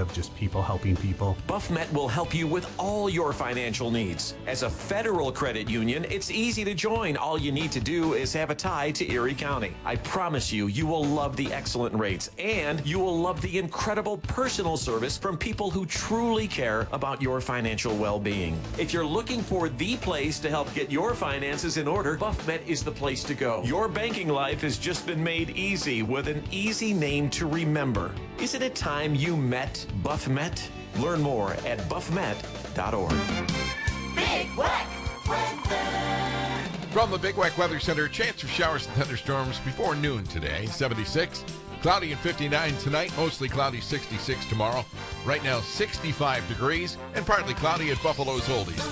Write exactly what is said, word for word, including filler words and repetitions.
of just people helping people. BuffMet will help you with all your financial needs. As a federal credit union, it's easy to join. All you need to do is have a tie to Erie County. I promise you, you will love the excellent rates, and you will love the incredible personal service from people who truly care about your financial well-being. If you're looking for the place to help get your finances in order, BuffMet is the place to go. Your banking life has just been made easy with an easy name to remember. Isn't it time you met BuffMet? Learn more at buff met dot org. Big Whack Weather. From the Big Whack Weather Center, chance of showers and thunderstorms before noon today, seventy-six. Cloudy and fifty-nine tonight, mostly cloudy, sixty-six tomorrow. Right now, sixty-five degrees and partly cloudy at Buffalo's Oldies.